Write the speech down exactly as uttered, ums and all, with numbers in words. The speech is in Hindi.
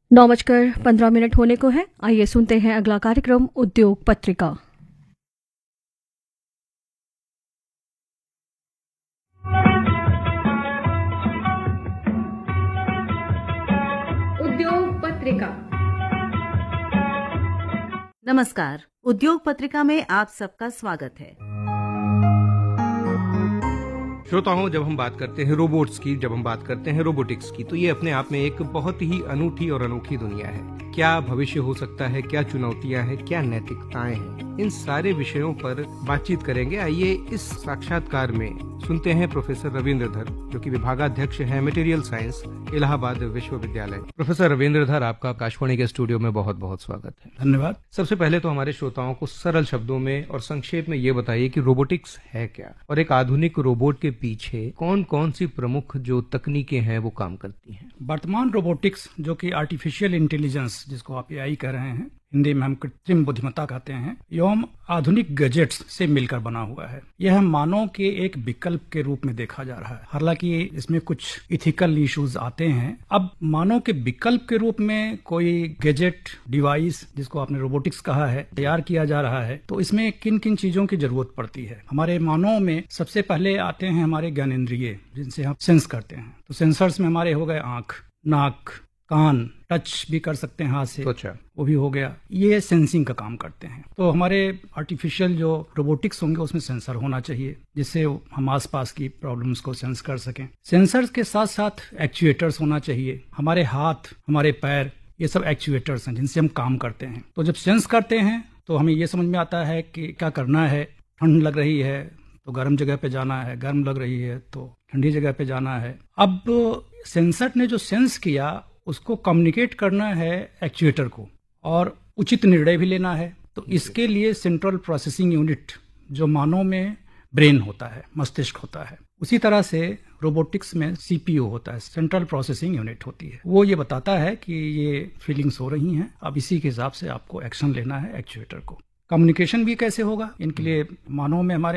नौ बजकर पंद्रह मिनट होने को है। आइए सुनते हैं अगला कार्यक्रम उद्योग पत्रिका। उद्योग पत्रिका। नमस्कार, उद्योग पत्रिका में आप सबका स्वागत है। श्रोताओं, जब हम बात करते हैं रोबोट्स की, जब हम बात करते हैं रोबोटिक्स की, तो ये अपने आप में एक बहुत ही अनूठी और अनोखी दुनिया है। क्या भविष्य हो सकता है, क्या चुनौतियां हैं, क्या नैतिकताएं हैं, इन सारे विषयों पर बातचीत करेंगे। आइए इस साक्षात्कार में सुनते हैं प्रोफेसर रविंद्र धर, जो कि विभागाध्यक्ष हैं मटेरियल साइंस, इलाहाबाद विश्वविद्यालय। प्रोफेसर रविंद्र धर, आपका आकाशवाणी के स्टूडियो में बहुत बहुत स्वागत है। धन्यवाद। सबसे पहले तो हमारे श्रोताओं को सरल शब्दों में और संक्षेप में ये बताइए कि रोबोटिक्स है क्या, और एक आधुनिक रोबोट के पीछे कौन कौन सी प्रमुख जो तकनीकें हैं वो काम करती हैं। वर्तमान रोबोटिक्स, जो कि आर्टिफिशियल इंटेलिजेंस, जिसको आप एआई कह रहे हैं, हिंदी में हम कृत्रिम बुद्धिमत्ता कहते हैं, एवं आधुनिक गैजेट्स से मिलकर बना हुआ है। यह मानव के एक विकल्प के रूप में देखा जा रहा है। हालांकि इसमें कुछ इथिकल इश्यूज आते हैं। अब मानव के विकल्प के रूप में कोई गैजेट, डिवाइस, जिसको आपने रोबोटिक्स कहा है, तैयार किया जा रहा है, तो इसमें किन किन चीजों की जरूरत पड़ती है। हमारे मानव में सबसे पहले आते हैं हमारे ज्ञानेंद्रिय, जिनसे हम सेंस करते हैं। तो सेंसर्स में हमारे हो गए आंख, नाक, कान, टच भी कर सकते हैं हाथ से, अच्छा, वो भी हो गया। ये सेंसिंग का काम करते हैं। तो हमारे आर्टिफिशियल जो रोबोटिक्स होंगे उसमें सेंसर होना चाहिए, जिससे हम आसपास की प्रॉब्लम्स को सेंस कर सकें। सेंसर्स के साथ साथ एक्चुएटर्स होना चाहिए। हमारे हाथ, हमारे पैर, ये सब एक्चुएटर्स हैं जिनसे हम काम करते हैं। तो जब सेंस करते हैं तो हमें ये समझ में आता है कि क्या करना है। ठंड लग रही है तो गर्म जगह पे जाना है, गर्म लग रही है तो ठंडी जगह पे जाना है। अब सेंसर ने जो सेंस किया उसको कम्युनिकेट करना है एक्चुएटर को, और उचित निर्णय भी लेना है। तो इसके लिए सेंट्रल प्रोसेसिंग यूनिट, जो मानव में ब्रेन होता है, मस्तिष्क होता है, उसी तरह से रोबोटिक्स में सीपीयू होता है, सेंट्रल प्रोसेसिंग यूनिट होती है। वो ये बताता है कि ये फीलिंग्स हो रही हैं, अब इसी के हिसाब से आपको एक्शन लेना है एक्चुएटर को। कम्युनिकेशन भी कैसे होगा, इनके लिए मानव में हमारे